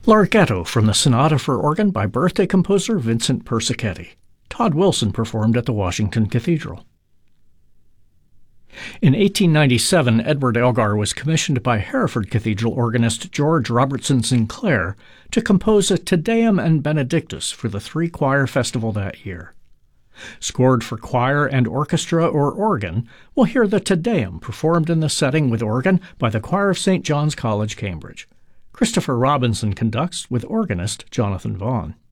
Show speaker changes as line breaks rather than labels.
Larghetto from the Sonata for Organ by birthday composer Vincent Persichetti. Todd Wilson performed at the Washington Cathedral. In 1897, Edward Elgar was commissioned by Hereford Cathedral organist George Robertson Sinclair to compose a Te Deum and Benedictus for the three-choir festival that year. Scored for choir and orchestra or organ, we'll hear the Te Deum performed in the setting with organ by the choir of St. John's College, Cambridge. Christopher Robinson conducts with organist Jonathan Vaughn.